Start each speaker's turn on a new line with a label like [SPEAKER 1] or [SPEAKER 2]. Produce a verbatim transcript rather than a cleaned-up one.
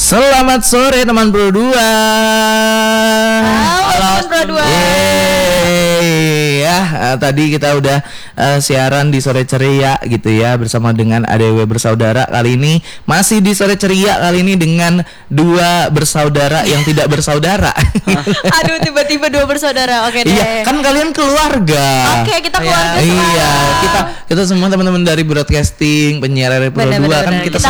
[SPEAKER 1] Selamat sore teman Pro dua.
[SPEAKER 2] Halo, teman Pro dua.
[SPEAKER 1] Yeay. Ya, uh, tadi kita udah uh, siaran di Sore Ceria gitu ya bersama dengan A D W Bersaudara. Kali ini masih di Sore Ceria, kali ini dengan dua bersaudara yang tidak bersaudara.
[SPEAKER 2] Aduh, tiba-tiba dua bersaudara. Oke deh.
[SPEAKER 1] Iya, kan kalian keluarga.
[SPEAKER 2] Oke, kita keluarga
[SPEAKER 1] ya,
[SPEAKER 2] semua.
[SPEAKER 1] Iya, kita kita semua teman-teman dari broadcasting, penyiar dari Pro
[SPEAKER 2] Bener,
[SPEAKER 1] dua
[SPEAKER 2] bener,
[SPEAKER 1] kan
[SPEAKER 2] bener.
[SPEAKER 1] kita,
[SPEAKER 2] Kita